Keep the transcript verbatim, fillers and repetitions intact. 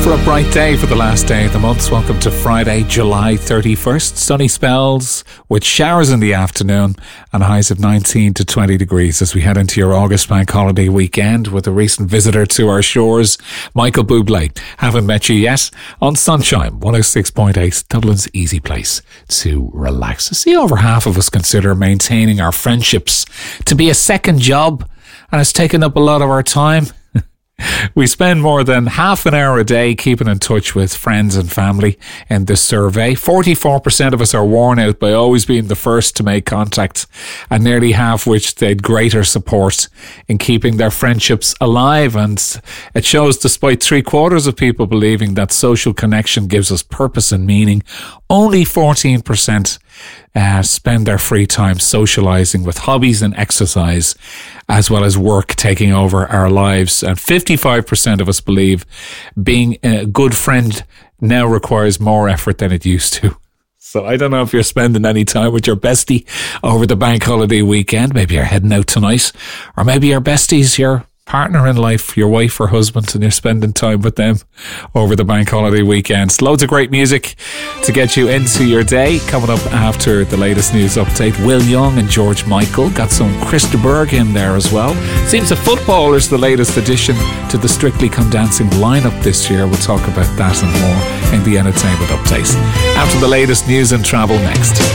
for a bright day for the last day of the month. Welcome to Friday, July thirty-first. Sunny spells with showers in the afternoon and highs of nineteen to twenty degrees as we head into your August bank holiday weekend with a recent visitor to our shores, Michael Bublé. Haven't met you yet on Sunshine one oh six point eight, Dublin's easy place to relax. I see over half of us consider maintaining our friendships to be a second job, and it's taken up a lot of our time. We spend more than half an hour a day keeping in touch with friends and family in this survey. forty-four percent of us are worn out by always being the first to make contact, and nearly half which they'd greater support in keeping their friendships alive. And it shows despite three quarters of people believing that social connection gives us purpose and meaning, only fourteen percent uh, spend their free time socialising, with hobbies and exercise as well as work taking over our lives. And fifty-five percent of us believe being a good friend now requires more effort than it used to. So I don't know if you're spending any time with your bestie over the bank holiday weekend. Maybe you're heading out tonight, or maybe your bestie's your partner in life, your wife or husband, and you're spending time with them over the bank holiday weekend. Loads of great music to get you into your day. Coming up after the latest news update, Will Young and George Michael. Got some Krista Berg in there as well. Seems a football is the latest addition to the Strictly Come Dancing lineup this year. We'll talk about that and more in the entertainment update after the latest news and travel next.